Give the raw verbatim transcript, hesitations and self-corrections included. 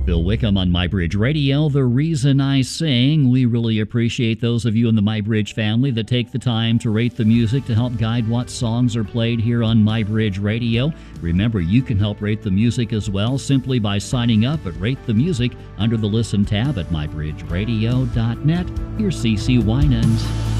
Bill Wickham on MyBridge Radio. The Reason I Sing. We really appreciate those of you in the MyBridge family that take the time to rate the music to help guide what songs are played here on MyBridge Radio. Remember, you can help rate the music as well simply by signing up at Rate the Music under the Listen tab at my bridge radio dot net. Here's CeCe Winans.